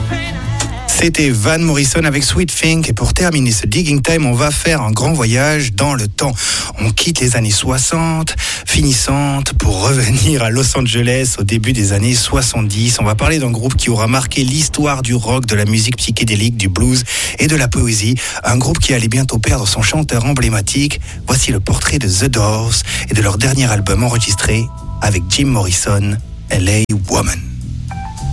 C'était Van Morrison avec Sweet Thing. Et pour terminer ce Digging Time, on va faire un grand voyage dans le temps. On quitte les années 60, finissantes, pour revenir à Los Angeles au début des années 70. On va parler d'un groupe qui aura marqué l'histoire du rock, de la musique psychédélique, du blues et de la poésie. Un groupe qui allait bientôt perdre son chanteur emblématique. Voici le portrait de The Doors et de leur dernier album enregistré avec Jim Morrison, LA Woman.